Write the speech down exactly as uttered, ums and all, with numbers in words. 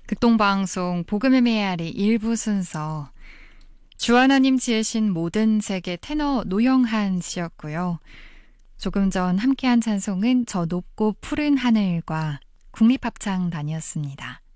극동방송 복음의 메아리 일부 순서 주 하나님 지으신 모든 세계 테너 노영한 씨였고요. 조금 전 함께한 찬송은 저 높고 푸른 하늘과 국립합창단이었습니다.